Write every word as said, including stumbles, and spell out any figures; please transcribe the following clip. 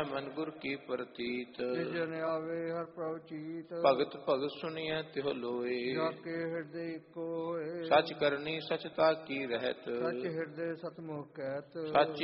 ਮਨ ਗੁਰ ਕੀ ਪ੍ਰਤੀਤ। ਜਿਨ ਆਵੇ ਹਰ ਪ੍ਰਭ ਚੀਤ। ਭਗਤ ਭਗਤ ਸੁਣੀਐ ਤਿਹੁ ਲੋਏ। ਜਾ ਕੇ ਹਿਰਦੇ ਇੱਕੋ ਹੋਏ। ਸਚ ਕਰਨੀ ਸਚਤਾ ਕੀ ਰਹਿਤ। ਸਚ ਹਿਰਦੇ ਸਤਮੁਖ ਕਹਿਤ। ਸਚ